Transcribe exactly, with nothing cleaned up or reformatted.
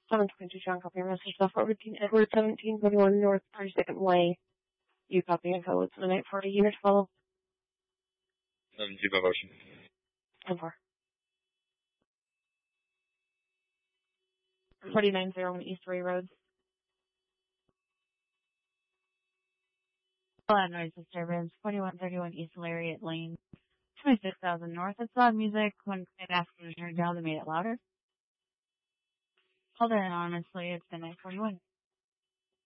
seven twenty-two, John, copy your message. South fourteen Edward, seventeen twenty-one North thirty-second Way. You copy info. It's an eight forty unit follow. Um, Zebra Ocean. Over. forty-nine oh East Ray Road. Loud noise disturbance, forty-one thirty-one East Lariat Lane, twenty-six thousand North. It's loud music. When it asked you to turn it down, they made it louder. Called it anonymously. It's been nine forty-one.